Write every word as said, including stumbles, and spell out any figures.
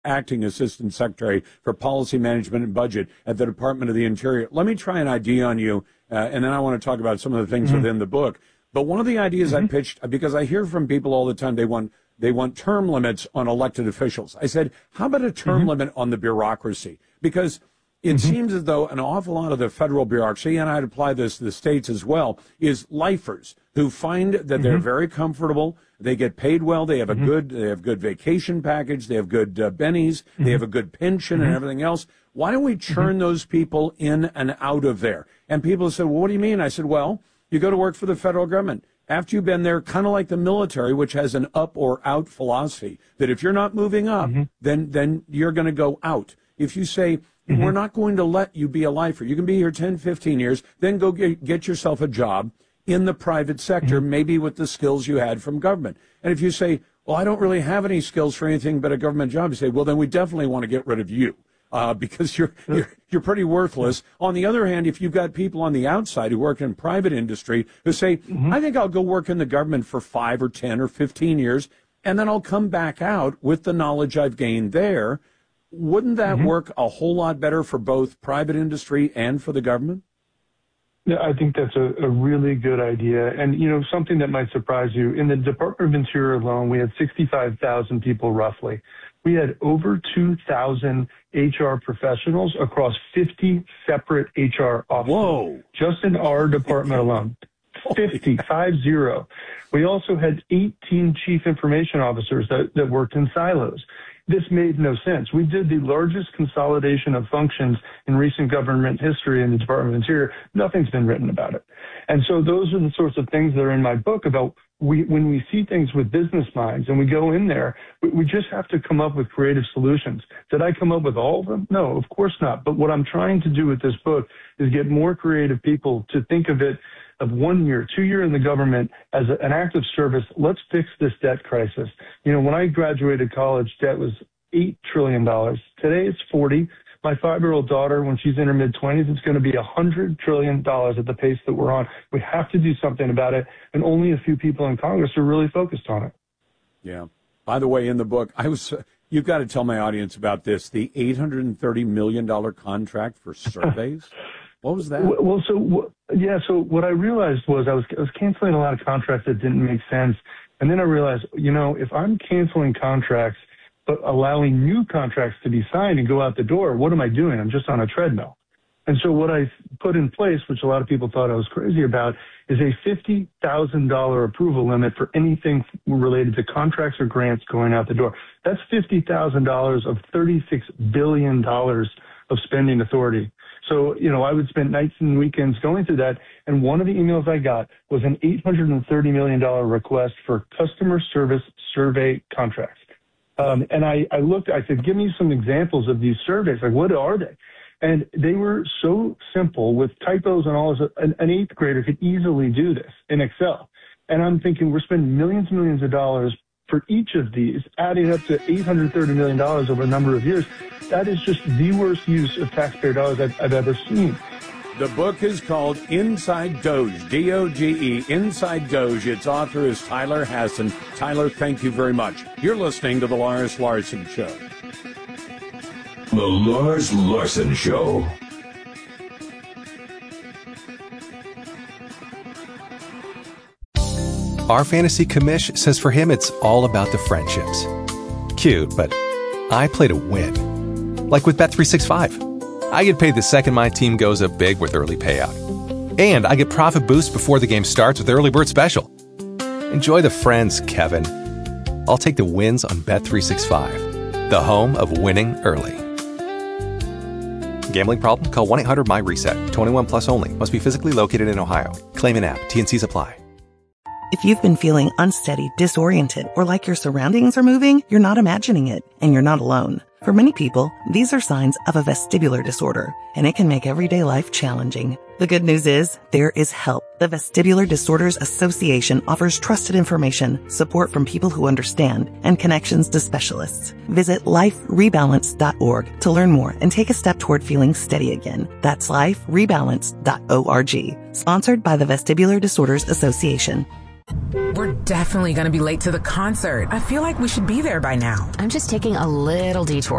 Acting Assistant Secretary for Policy Management and Budget at the Department of the Interior. Let me try an idea on you, uh, and then I want to talk about some of the things mm-hmm. within the book. But one of the ideas mm-hmm. I pitched, because I hear from people all the time, they want they want term limits on elected officials. I said, how about a term mm-hmm. limit on the bureaucracy? Because it mm-hmm. seems as though an awful lot of the federal bureaucracy, and I'd apply this to the states as well, is lifers who find that mm-hmm. they're very comfortable, they get paid well, they have a mm-hmm. good they have good vacation package, they have good uh, bennies, mm-hmm. they have a good pension mm-hmm. and everything else. Why don't we churn mm-hmm. those people in and out of there? And people said, well, what do you mean? I said, well, you go to work for the federal government. After you've been there, kind of like the military, which has an up or out philosophy, that if you're not moving up, mm-hmm. then then you're going to go out. If you say, mm-hmm. we're not going to let you be a lifer, you can be here ten, fifteen years, then go get, get yourself a job in the private sector, mm-hmm. maybe with the skills you had from government. And if you say, well, I don't really have any skills for anything but a government job, you say, well, then we definitely want to get rid of you. Uh, because you're, you're you're pretty worthless. On the other hand, if you've got people on the outside who work in private industry who say, mm-hmm. I think I'll go work in the government for five or ten or fifteen years, and then I'll come back out with the knowledge I've gained there, wouldn't that mm-hmm. work a whole lot better for both private industry and for the government? Yeah, I think that's a, a really good idea. And, you know, something that might surprise you, in the Department of Interior alone, we had sixty-five thousand people roughly. We had over two thousand H R professionals across fifty separate H R offices. Whoa. Just in our department alone. fifty, five zero. We also had eighteen chief information officers that, that worked in silos. This made no sense. We did the largest consolidation of functions in recent government history in the Department of Interior. Nothing's been written about it. And so those are the sorts of things that are in my book about we, when we see things with business minds and we go in there, we, we just have to come up with creative solutions. Did I come up with all of them? No, of course not. But what I'm trying to do with this book is get more creative people to think of it of one year, two year in the government as a, an act of service. Let's fix this debt crisis. You know, when I graduated college, debt was eight trillion dollars. Today it's forty. My five-year-old daughter, when she's in her mid-twenties, it's going to be one hundred trillion dollars at the pace that we're on. We have to do something about it, and only a few people in Congress are really focused on it. Yeah. By the way, in the book, I was uh, you've got to tell my audience about this, the eight hundred thirty million dollars contract for surveys. What was that? Well, so, yeah, so what I realized was I was, I was canceling a lot of contracts that didn't make sense, and then I realized, you know, if I'm canceling contracts but allowing new contracts to be signed and go out the door, what am I doing? I'm just on a treadmill. And so what I put in place, which a lot of people thought I was crazy about, is a fifty thousand dollars approval limit for anything related to contracts or grants going out the door. That's fifty thousand dollars of thirty-six billion dollars of spending authority. So, you know, I would spend nights and weekends going through that. And one of the emails I got was an eight hundred thirty million dollars request for customer service survey contracts. Um, and I, I looked, I said, give me some examples of these surveys. Like, what are they? And they were so simple with typos and all this. An, an eighth grader could easily do this in Excel. And I'm thinking we're spending millions and millions of dollars for each of these, adding up to eight hundred thirty million dollars over a number of years. That is just the worst use of taxpayer dollars I've, I've ever seen. The book is called Inside DOGE, D O G E, Inside DOGE. Its author is Tyler Hasson. Tyler, thank you very much. You're listening to The Lars Larson Show. The Lars Larson Show. Our fantasy commish says for him it's all about the friendships. Cute, but I play to win. Like with Bet three sixty-five. I get paid the second my team goes up big with early payout. And I get profit boost before the game starts with Early Bird Special. Enjoy the friends, Kevin. I'll take the wins on Bet three sixty-five, the home of winning early. Gambling problem? Call one eight hundred M Y reset. twenty-one plus only. Must be physically located in Ohio. Claim an app. T and Cs apply. If you've been feeling unsteady, disoriented, or like your surroundings are moving, you're not imagining it, and you're not alone. For many people, these are signs of a vestibular disorder, and it can make everyday life challenging. The good news is, there is help. The Vestibular Disorders Association offers trusted information, support from people who understand, and connections to specialists. Visit life rebalance dot org to learn more and take a step toward feeling steady again. That's life rebalance dot org. Sponsored by the Vestibular Disorders Association. We're definitely going to be late to the concert. I feel like we should be there by now. I'm just taking a little detour.